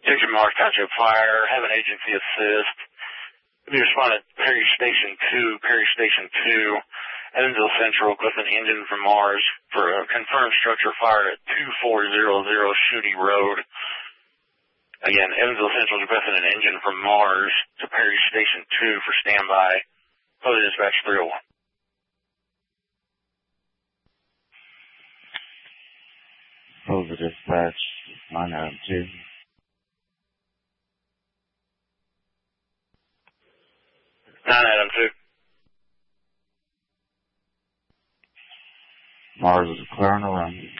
District Mars Township Fire, have an agency assist. We responded Perry Station 2, Evansville Central, requesting engine from Mars for a confirmed structure fire at 2400 Shooty Road. Again, Evansville Central is requesting an engine from Mars to Perry Station 2 for standby. Closing dispatch 301. Closing dispatch 992. Adam 2. Mars is clearing the run.